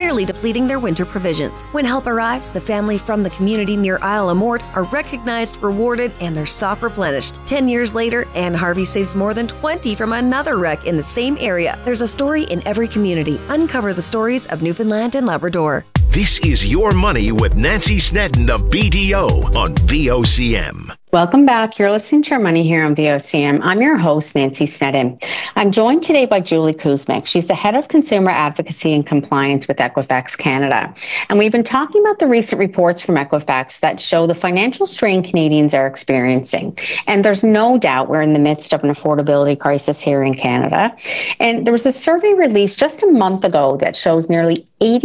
severely depleting their winter provisions. When help arrives, the family from the community near Isle Mort are recognized, rewarded, and their stock replenished. 10 years later, Anne Harvey saves more than 20 from another wreck in the same area. There's a story in every community. Uncover the stories of Newfoundland and Labrador. This is Your Money with Nancy Snedden of BDO on VOCM. Welcome back. You're listening to Your Money here on VOCM. I'm your host, Nancy Snedden. I'm joined today by Julie Kuzmic. She's the Head of Consumer Advocacy and Compliance with Equifax Canada. And we've been talking about the recent reports from Equifax that show the financial strain Canadians are experiencing. And there's no doubt we're in the midst of an affordability crisis here in Canada. And there was a survey released just a month ago that shows nearly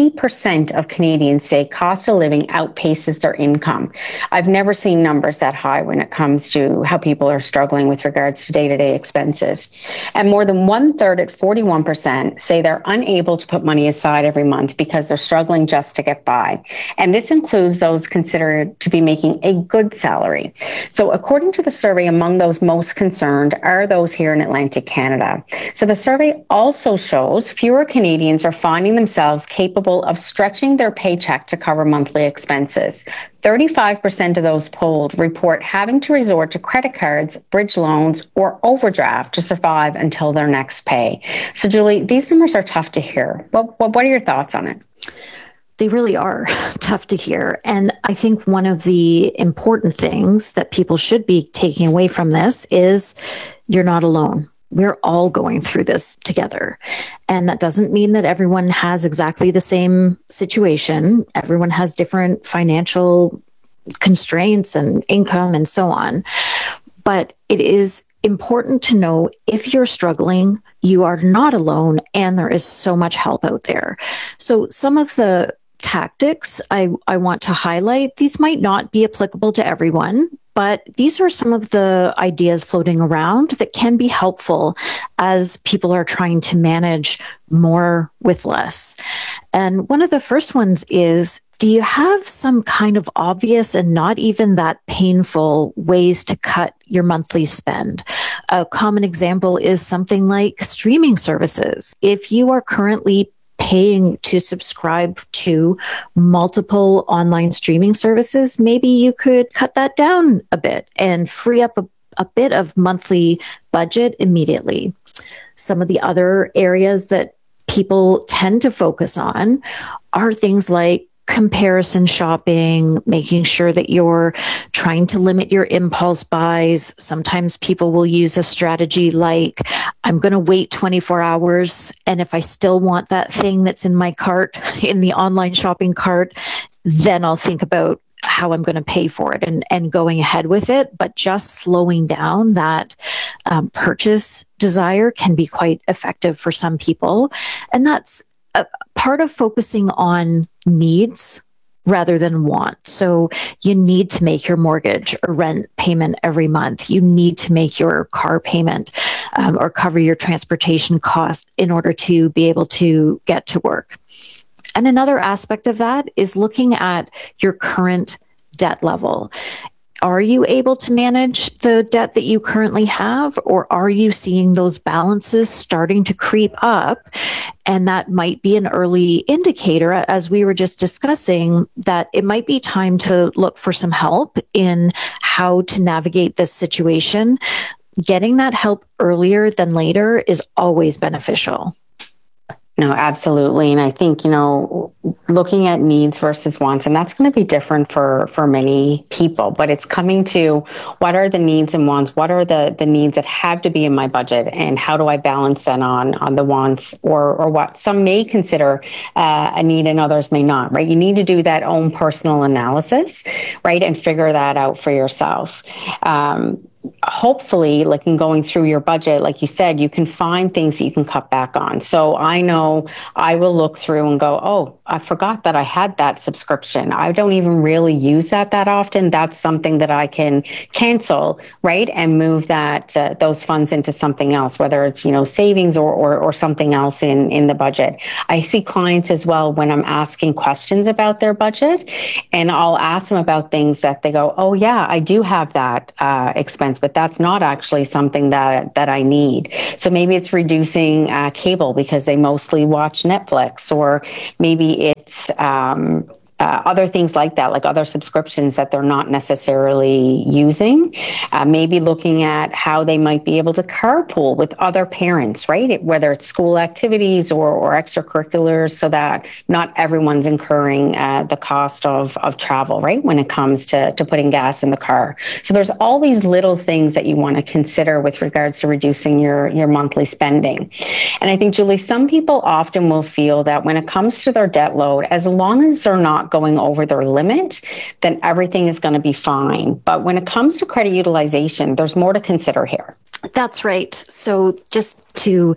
80% of Canadians say cost of living outpaces their income. I've never seen numbers that high when it comes to how people are struggling with regards to day-to-day expenses. And more than one-third at 41% say they're unable to put money aside every month because they're struggling just to get by. And this includes those considered to be making a good salary. So according to the survey, among those most concerned are those here in Atlantic Canada. So the survey also shows fewer Canadians are finding themselves capable of stretching their paycheck to cover monthly expenses. 35% of those polled report having to resort to credit cards, bridge loans, or overdraft to survive until their next pay. So, Julie, these numbers are tough to hear. What are your thoughts on it? They really are tough to hear. And I think one of the important things that people should be taking away from this is you're not alone. We're all going through this together. And that doesn't mean that everyone has exactly the same situation. Everyone has different financial constraints and income and so on. But it is important to know if you're struggling, you are not alone, and there is so much help out there. So some of the tactics I want to highlight, these might not be applicable to everyone, but these are some of the ideas floating around that can be helpful as people are trying to manage more with less. And one of the first ones is, do you have some kind of obvious and not even that painful ways to cut your monthly spend? A common example is something like streaming services. If you are currently paying to subscribe to multiple online streaming services, maybe you could cut that down a bit and free up a bit of monthly budget immediately. Some of the other areas that people tend to focus on are things like comparison shopping, making sure that you're trying to limit your impulse buys. Sometimes people will use a strategy like, I'm going to wait 24 hours. And if I still want that thing that's in my cart, in the online shopping cart, then I'll think about how I'm going to pay for it and going ahead with it. But just slowing down that purchase desire can be quite effective for some people. And that's a part of focusing on needs rather than want. So you need to make your mortgage or rent payment every month. You need to make your car payment or cover your transportation costs in order to be able to get to work. And another aspect of that is looking at your current debt level. Are you able to manage the debt that you currently have, or are you seeing those balances starting to creep up? And that might be an early indicator, as we were just discussing, that it might be time to look for some help in how to navigate this situation. Getting that help earlier than later is always beneficial. No, absolutely. And I think, looking at needs versus wants, and that's going to be different for many people, but it's coming to what are the needs and wants? What are the needs that have to be in my budget? And how do I balance that on the wants or what some may consider a need and others may not, right? You need to do that own personal analysis, right? And figure that out for yourself. Hopefully, like in going through your budget, like you said, you can find things that you can cut back on. So I know I will look through and go, oh, I forgot that I had that subscription. I don't even really use that often. That's something that I can cancel, right? And move that those funds into something else, whether it's, savings or something else in the budget. I see clients as well when I'm asking questions about their budget, and I'll ask them about things that they go, oh yeah, I do have that expense, but that's not actually something that I need. So maybe it's reducing cable because they mostly watch Netflix, or maybe it's it's other things like that, like other subscriptions that they're not necessarily using. Maybe looking at how they might be able to carpool with other parents, right? Whether it's school activities or extracurriculars, so that not everyone's incurring the cost of travel, right? When it comes to putting gas in the car. So there's all these little things that you want to consider with regards to reducing your monthly spending. And I think, Julie, some people often will feel that when it comes to their debt load, as long as they're not going over their limit, then everything is going to be fine. But when it comes to credit utilization, there's more to consider here. That's right. So just to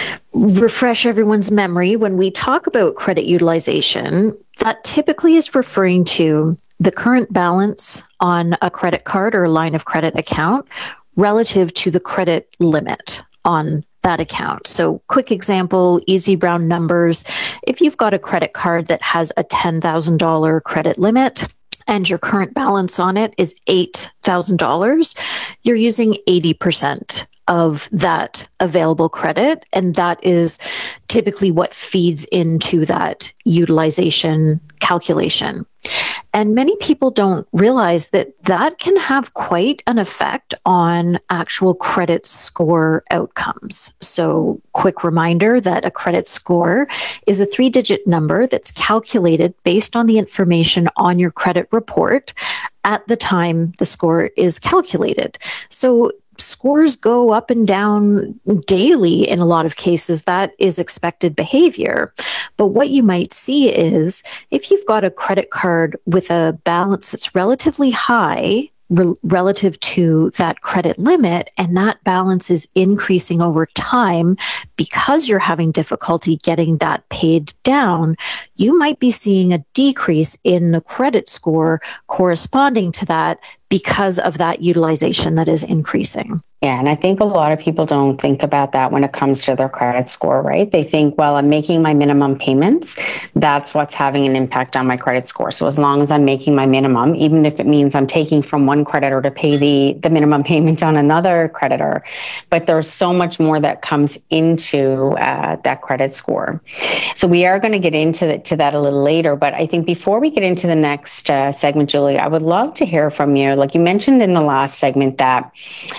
refresh everyone's memory, when we talk about credit utilization, that typically is referring to the current balance on a credit card or a line of credit account relative to the credit limit on that account. So quick example, easy round numbers. If you've got a credit card that has a $10,000 credit limit and your current balance on it is $8,000, you're using 80% of that available credit. And that is typically what feeds into that utilization calculation. And many people don't realize that that can have quite an effect on actual credit score outcomes. So quick reminder that a credit score is a 3-digit number that's calculated based on the information on your credit report at the time the score is calculated. So scores go up and down daily in a lot of cases. That is expected behavior. But what you might see is if you've got a credit card with a balance that's relatively high relative to that credit limit, and that balance is increasing over time because you're having difficulty getting that paid down, you might be seeing a decrease in the credit score corresponding to that because of that utilization that is increasing. Yeah, and I think a lot of people don't think about that when it comes to their credit score, right? They think, well, I'm making my minimum payments. That's what's having an impact on my credit score. So as long as I'm making my minimum, even if it means I'm taking from one creditor to pay the minimum payment on another creditor, but there's so much more that comes into that credit score. So we are going to get into that a little later. But I think before we get into the next segment, Julie, I would love to hear from you. Like you mentioned in the last segment that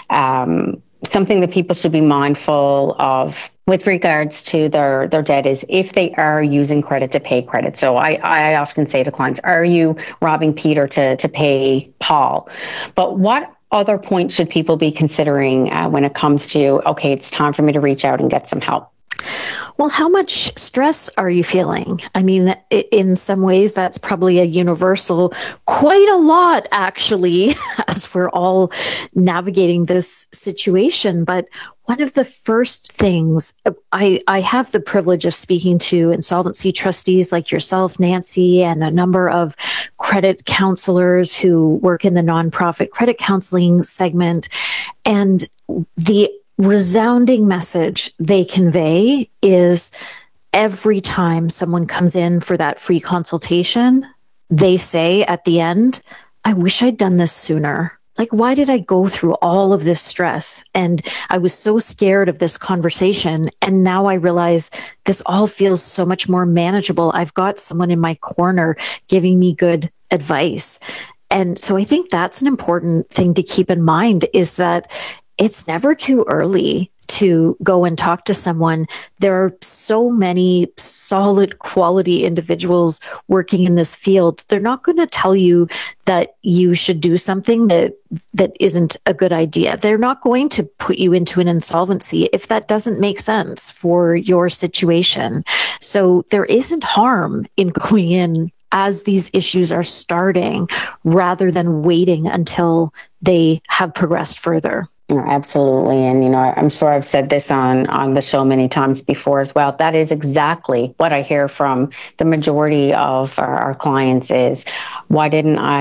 something that people should be mindful of with regards to their debt is if they are using credit to pay credit. So I often say to clients, are you robbing Peter to pay Paul? But what other points should people be considering when it comes to, okay, it's time for me to reach out and get some help? Well, how much stress are you feeling? I mean, in some ways, that's probably a universal, quite a lot, actually, as we're all navigating this situation. But one of the first things I have the privilege of speaking to insolvency trustees like yourself, Nancy, and a number of credit counselors who work in the nonprofit credit counseling segment. And the resounding message they convey is every time someone comes in for that free consultation, they say at the end, I wish I'd done this sooner. Like, why did I go through all of this stress? And I was so scared of this conversation. And now I realize this all feels so much more manageable. I've got someone in my corner giving me good advice. And so I think that's an important thing to keep in mind is that it's never too early to go and talk to someone. There are so many solid quality individuals working in this field. They're not going to tell you that you should do something that isn't a good idea. They're not going to put you into an insolvency if that doesn't make sense for your situation. So there isn't harm in going in as these issues are starting rather than waiting until they have progressed further. Absolutely. And, I'm sure I've said this on the show many times before as well. That is exactly what I hear from the majority of our clients is, why didn't I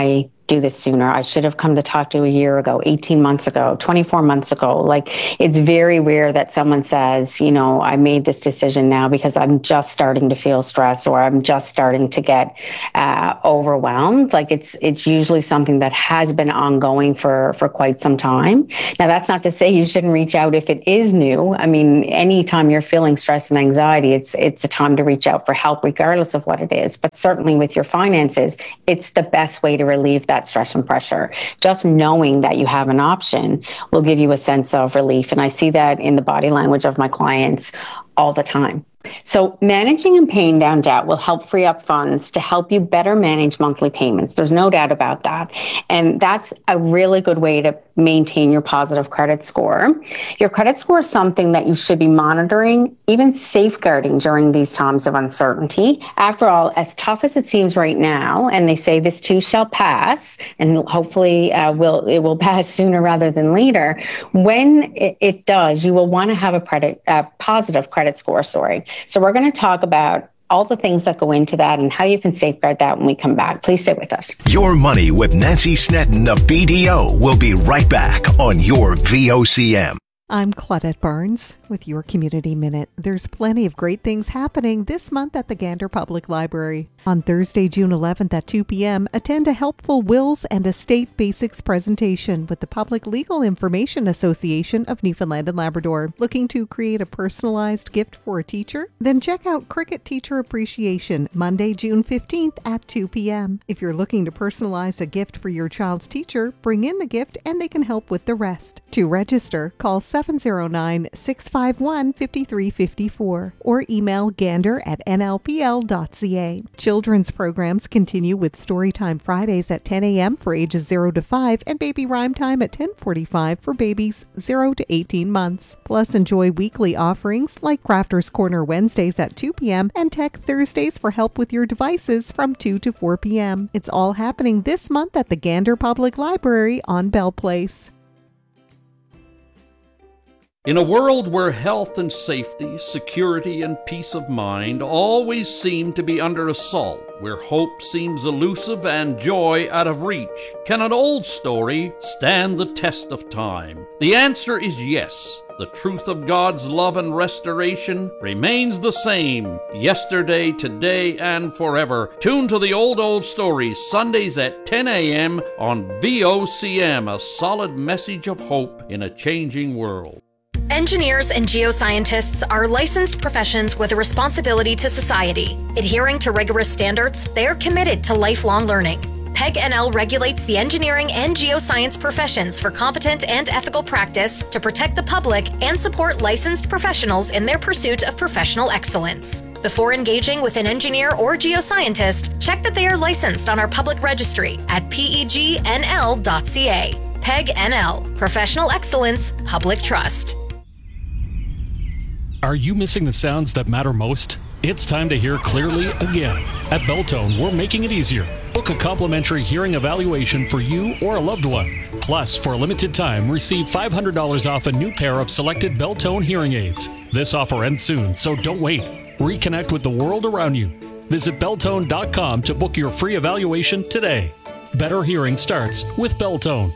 do this sooner. I should have come to talk to you a year ago, 18 months ago, 24 months ago. Like, it's very rare that someone says, you know, I made this decision now because I'm just starting to feel stress or I'm just starting to get overwhelmed. Like, it's usually something that has been ongoing for quite some time. Now, that's not to say you shouldn't reach out if it is new. I mean, anytime you're feeling stress and anxiety, it's a time to reach out for help, regardless of what it is. But certainly with your finances, it's the best way to relieve that stress and pressure. Just knowing that you have an option will give you a sense of relief. And I see that in the body language of my clients all the time. So managing and paying down debt will help free up funds to help you better manage monthly payments. There's no doubt about that. And that's a really good way to maintain your positive credit score. Your credit score is something that you should be monitoring, even safeguarding during these times of uncertainty. After all, as tough as it seems right now, and they say this too shall pass, and hopefully it will pass sooner rather than later, when it does, you will want to have a positive credit score, So we're going to talk about all the things that go into that and how you can safeguard that when we come back. Please stay with us. Your Money with Nancy Snedden of BDO will be right back on your VOCM. I'm Claudette Barnes with your Community Minute. There's plenty of great things happening this month at the Gander Public Library. On Thursday, June 11th at 2 p.m., attend a helpful Wills and Estate Basics presentation with the Public Legal Information Association of Newfoundland and Labrador. Looking to create a personalized gift for a teacher? Then check out Cricket Teacher Appreciation, Monday, June 15th at 2 p.m. If you're looking to personalize a gift for your child's teacher, bring in the gift and they can help with the rest. To register, call 709-651-5354 or email gander@nlpl.ca. Children's programs continue with Storytime Fridays at 10 a.m. for ages 0 to 5 and Baby Rhyme Time at 10:45 for babies 0 to 18 months. Plus, enjoy weekly offerings like Crafter's Corner Wednesdays at 2 p.m. and Tech Thursdays for help with your devices from 2 to 4 p.m. It's all happening this month at the Gander Public Library on Bell Place. In a world where health and safety, security and peace of mind always seem to be under assault, where hope seems elusive and joy out of reach, can an old story stand the test of time? The answer is yes. The truth of God's love and restoration remains the same, yesterday, today, and forever. Tune to the Old Stories, Sundays at 10 a.m. on VOCM, a solid message of hope in a changing world. Engineers and geoscientists are licensed professions with a responsibility to society. Adhering to rigorous standards, they are committed to lifelong learning. PEG NL regulates the engineering and geoscience professions for competent and ethical practice to protect the public and support licensed professionals in their pursuit of professional excellence. Before engaging with an engineer or geoscientist, check that they are licensed on our public registry at pegnl.ca. PEG NL, Professional Excellence, Public Trust. Are you missing the sounds that matter most? It's time to hear clearly again. At Belltone, we're making it easier. Book a complimentary hearing evaluation for you or a loved one. Plus, for a limited time, receive $500 off a new pair of selected Belltone hearing aids. This offer ends soon, so don't wait. Reconnect with the world around you. Visit Belltone.com to book your free evaluation today. Better hearing starts with Belltone.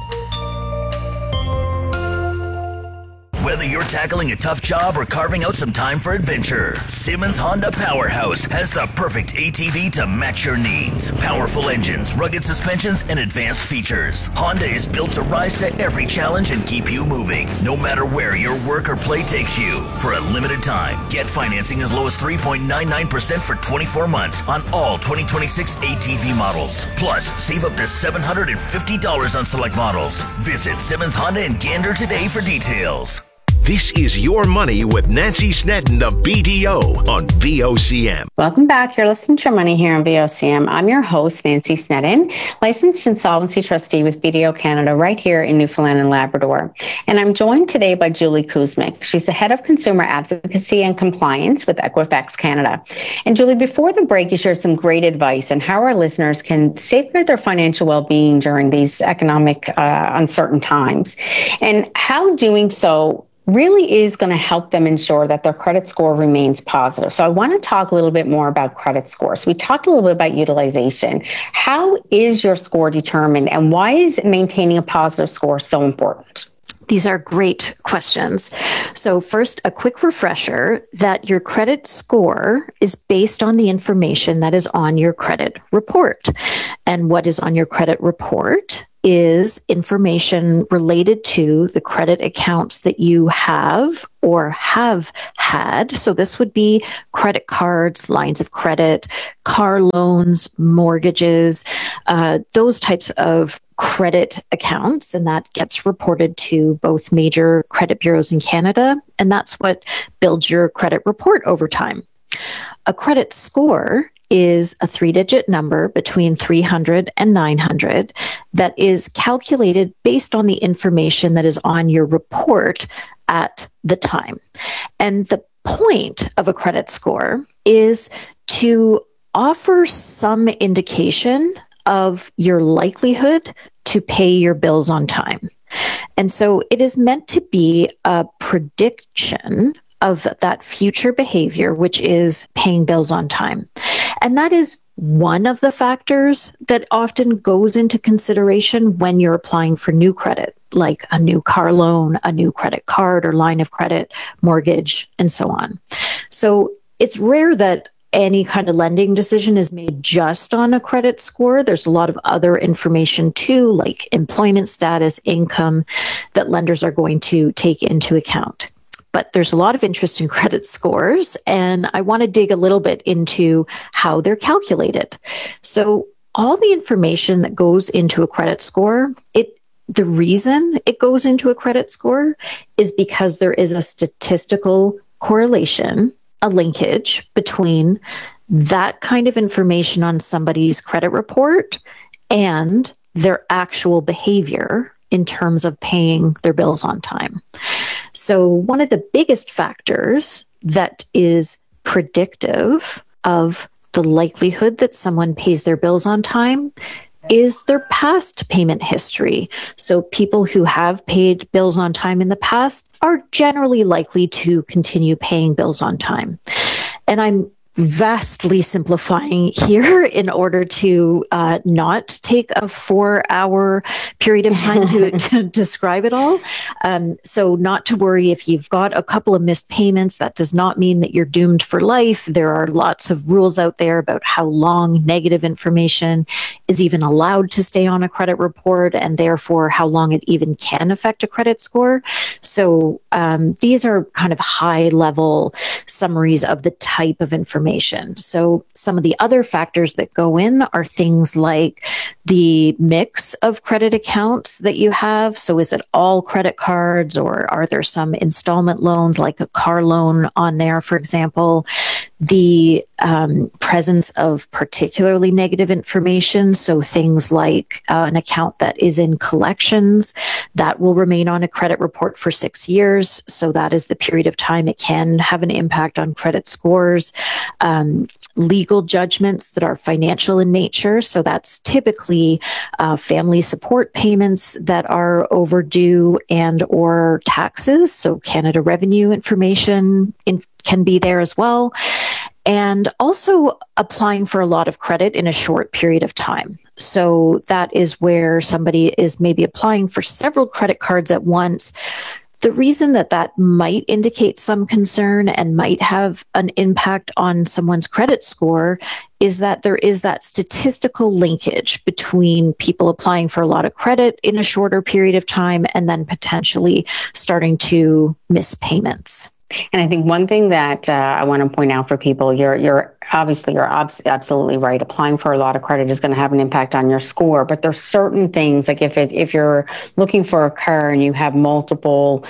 Whether you're tackling a tough job or carving out some time for adventure, Simmons Honda Powerhouse has the perfect ATV to match your needs. Powerful engines, rugged suspensions, and advanced features. Honda is built to rise to every challenge and keep you moving, no matter where your work or play takes you. For a limited time, get financing as low as 3.99% for 24 months on all 2026 ATV models. Plus, save up to $750 on select models. Visit Simmons Honda in Gander today for details. This is Your Money with Nancy Snedden of BDO on VOCM. Welcome back. You're listening to Your Money here on VOCM. I'm your host, Nancy Snedden, licensed insolvency trustee with BDO Canada right here in Newfoundland and Labrador. And I'm joined today by Julie Kuzmic. She's the head of consumer advocacy and compliance with Equifax Canada. And Julie, before the break, you shared some great advice on how our listeners can safeguard their financial well-being during these economic uncertain times, and how doing so really is going to help them ensure that their credit score remains positive. So I want to talk a little bit more about credit scores. We talked a little bit about utilization. How is your score determined, and why is maintaining a positive score so important? These are great questions. So first, a quick refresher that your credit score is based on the information that is on your credit report. And what is on your credit report is information related to the credit accounts that you have or have had. So this would be credit cards, lines of credit, car loans, mortgages, those types of credit accounts, and that gets reported to both major credit bureaus in Canada, and that's what builds your credit report over time. A credit score is a 3-digit number between 300 and 900 that is calculated based on the information that is on your report at the time. And the point of a credit score is to offer some indication of your likelihood to pay your bills on time. And so it is meant to be a prediction of that future behavior, which is paying bills on time. And that is one of the factors that often goes into consideration when you're applying for new credit, like a new car loan, a new credit card or line of credit, mortgage, and so on. So it's rare that any kind of lending decision is made just on a credit score. There's a lot of other information too, like employment status, income, that lenders are going to take into account. But there's a lot of interest in credit scores, and I want to dig a little bit into how they're calculated. So all the information that goes into a credit score, the reason it goes into a credit score is because there is a statistical correlation, a linkage between that kind of information on somebody's credit report and their actual behavior in terms of paying their bills on time. So one of the biggest factors that is predictive of the likelihood that someone pays their bills on time is their past payment history. So people who have paid bills on time in the past are generally likely to continue paying bills on time. And I'm vastly simplifying here in order to not take a 4-hour period of time to describe it all. So not to worry if you've got a couple of missed payments, that does not mean that you're doomed for life. There are lots of rules out there about how long negative information is even allowed to stay on a credit report, and therefore how long it even can affect a credit score. So these are kind of high level summaries of the type of information. So some of the other factors that go in are things like the mix of credit accounts that you have. So is it all credit cards, or are there some installment loans like a car loan on there, for example? The presence of particularly negative information. So things like an account that is in collections, that will remain on a credit report for 6 years. So that is the period of time it can have an impact on credit scores. Legal judgments that are financial in nature. So that's typically family support payments that are overdue, and or taxes. So Canada Revenue information can be there as well. And also applying for a lot of credit in a short period of time. So that is where somebody is maybe applying for several credit cards at once. The reason that might indicate some concern and might have an impact on someone's credit score is that there is that statistical linkage between people applying for a lot of credit in a shorter period of time and then potentially starting to miss payments. And I think one thing that I want to point out for people, you're absolutely right. Applying for a lot of credit is going to have an impact on your score, but there's certain things, like if you're looking for a car and you have multiple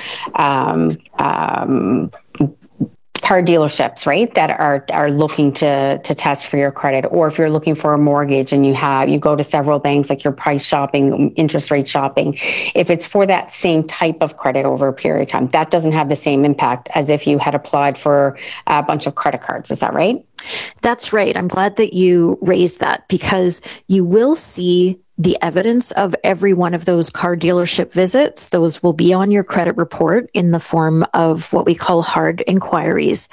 car dealerships, right, that are looking to test for your credit, or if you're looking for a mortgage and you go to several banks, like you're price shopping, interest rate shopping, if it's for that same type of credit over a period of time, that doesn't have the same impact as if you had applied for a bunch of credit cards. Is that right? That's right. I'm glad that you raised that, because you will see the evidence of every one of those car dealership visits. Those will be on your credit report in the form of what we call hard inquiries.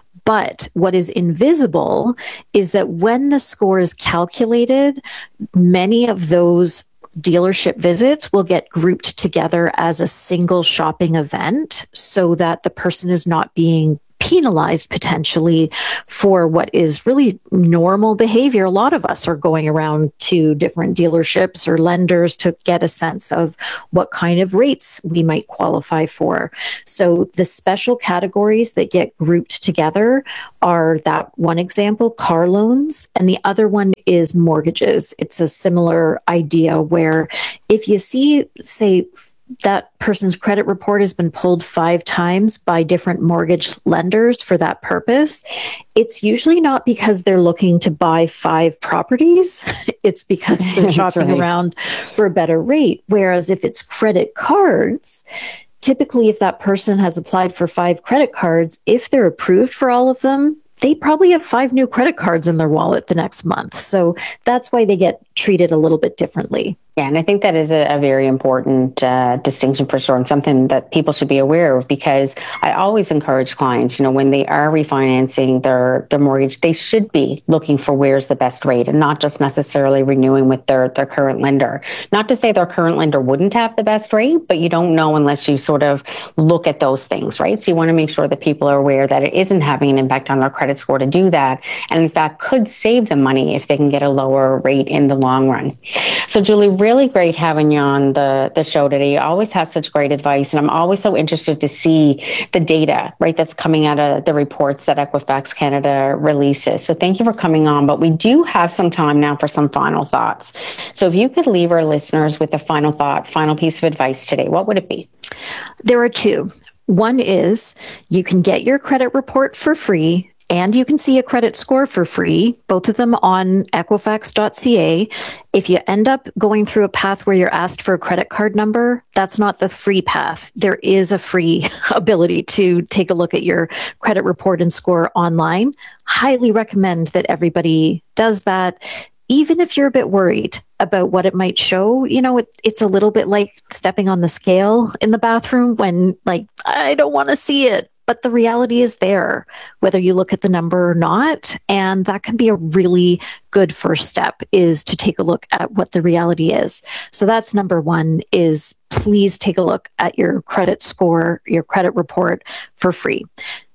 But what is invisible is that when the score is calculated, many of those dealership visits will get grouped together as a single shopping event so that the person is not being penalized potentially for what is really normal behavior. A lot of us are going around to different dealerships or lenders to get a sense of what kind of rates we might qualify for. So the special categories that get grouped together are that one example, car loans, and the other one is mortgages. It's a similar idea where if you see, say, that person's credit report has been pulled 5 times by different mortgage lenders for that purpose, it's usually not because they're looking to buy 5 properties. It's because they're shopping around for a better rate. Whereas if it's credit cards, typically if that person has applied for 5 credit cards, if they're approved for all of them, they probably have 5 new credit cards in their wallet the next month. So that's why they get treated a little bit differently. Yeah, and I think that is a very important distinction for sure, and something that people should be aware of, because I always encourage clients, when they are refinancing their mortgage, they should be looking for where's the best rate and not just necessarily renewing with their current lender. Not to say their current lender wouldn't have the best rate, but you don't know unless you sort of look at those things, right? So you want to make sure that people are aware that it isn't having an impact on their credit score to do that, and in fact could save them money if they can get a lower rate in the long run. So Julie, really great having you on the show today. You always have such great advice, and I'm always so interested to see the data, right, that's coming out of the reports that Equifax Canada releases. So thank you for coming on, but we do have some time now for some final thoughts. So if you could leave our listeners with a final thought, final piece of advice today, what would it be? There are 2. One is you can get your credit report for free and you can see a credit score for free, both of them on Equifax.ca. If you end up going through a path where you're asked for a credit card number, that's not the free path. There is a free ability to take a look at your credit report and score online. Highly recommend that everybody does that. Even if you're a bit worried about what it might show, it's a little bit like stepping on the scale in the bathroom when, I don't want to see it. But the reality is there, whether you look at the number or not. And that can be a really good first step, is to take a look at what the reality is. So that's number 1, is please take a look at your credit score, your credit report for free.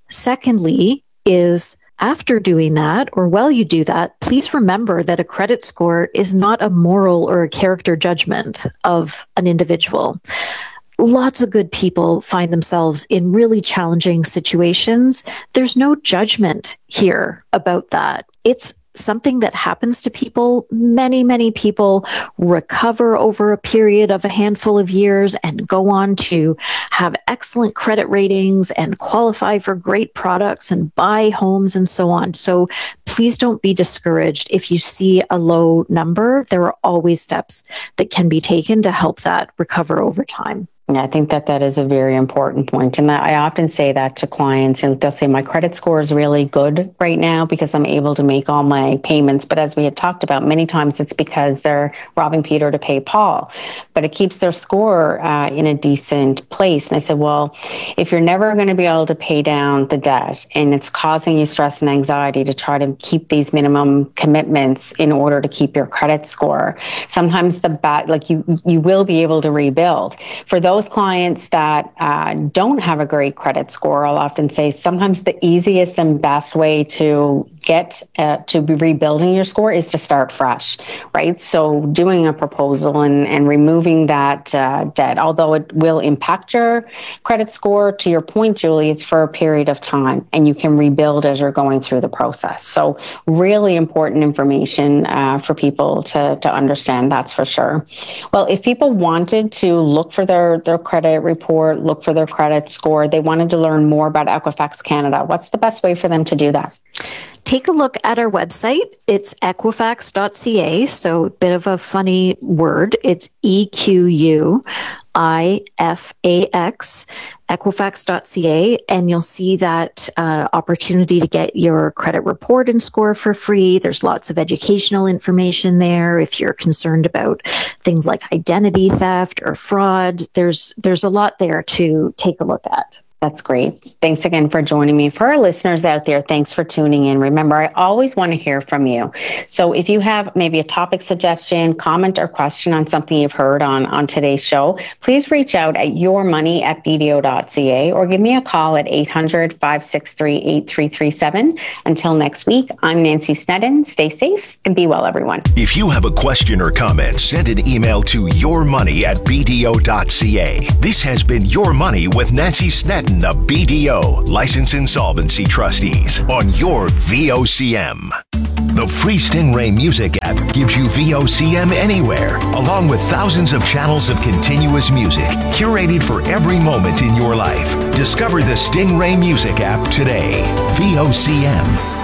Secondly is, after doing that, or while you do that, please remember that a credit score is not a moral or a character judgment of an individual. Lots of good people find themselves in really challenging situations. There's no judgment here about that. It's something that happens to people. Many, many people recover over a period of a handful of years and go on to have excellent credit ratings and qualify for great products and buy homes and so on. So please don't be discouraged if you see a low number. There are always steps that can be taken to help that recover over time. Yeah, I think that is a very important point. And I often say that to clients, and they'll say, my credit score is really good right now because I'm able to make all my payments. But as we had talked about, many times it's because they're robbing Peter to pay Paul. But it keeps their score in a decent place. And I said, well, if you're never going to be able to pay down the debt and it's causing you stress and anxiety to try to keep these minimum commitments in order to keep your credit score, sometimes you will be able to rebuild. For those clients that don't have a great credit score, I'll often say sometimes the easiest and best way to get to be rebuilding your score is to start fresh, right? So doing a proposal and removing that debt, although it will impact your credit score, to your point, Julie, it's for a period of time and you can rebuild as you're going through the process. So really important information for people to understand, that's for sure. Well, if people wanted to look for their credit report, look for their credit score, they wanted to learn more about Equifax Canada, what's the best way for them to do that? Take a look at our website. It's Equifax.ca. So a bit of a funny word. It's EQUIFAX. Equifax.ca, and you'll see that opportunity to get your credit report and score for free. There's lots of educational information there. If you're concerned about things like identity theft or fraud, there's a lot there to take a look at. That's great. Thanks again for joining me. For our listeners out there, thanks for tuning in. Remember, I always want to hear from you. So if you have maybe a topic suggestion, comment, or question on something you've heard on today's show, please reach out at yourmoney@bdo.ca or give me a call at 800-563-8337. Until next week, I'm Nancy Sneddon. Stay safe and be well, everyone. If you have a question or comment, send an email to yourmoney@bdo.ca. This has been Your Money with Nancy Sneddon of BDO, Licensed Insolvency Trustees, on your VOCM. The free Stingray Music app gives you VOCM anywhere, along with thousands of channels of continuous music, curated for every moment in your life. Discover the Stingray Music app today. VOCM.